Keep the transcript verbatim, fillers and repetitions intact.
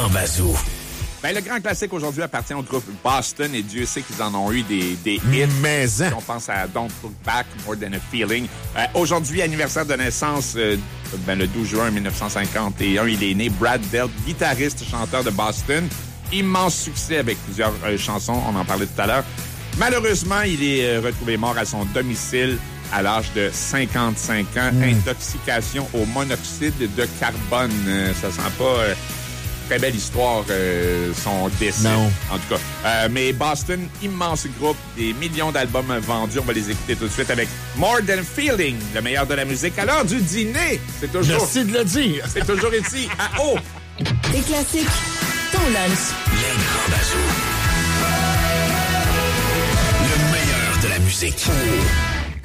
Grand Bazou. Ben, le grand classique aujourd'hui appartient au groupe Boston et Dieu sait qu'ils en ont eu des, des hits. Mais si on pense à Don't Look Back, More Than a Feeling. Euh, aujourd'hui, anniversaire de naissance, euh, ben, le douze juin mille neuf cent cinquante et un, il est né Brad Delp, guitariste, chanteur de Boston. Immense succès avec plusieurs euh, chansons, on en parlait tout à l'heure. Malheureusement, il est euh, retrouvé mort à son domicile à l'âge de cinquante-cinq ans. Mm. Intoxication au monoxyde de carbone. Euh, ça sent pas... Euh, très belle histoire, euh, son décès. Non. En tout cas. Euh, mais Boston, immense groupe, des millions d'albums vendus. On va les écouter tout de suite avec More Than Feeling, le meilleur de la musique. À l'heure du dîner, c'est toujours... Merci de le dire. C'est toujours ici, à haut. Des classiques, ton lunch. Le Grand Bazou. Le meilleur de la musique.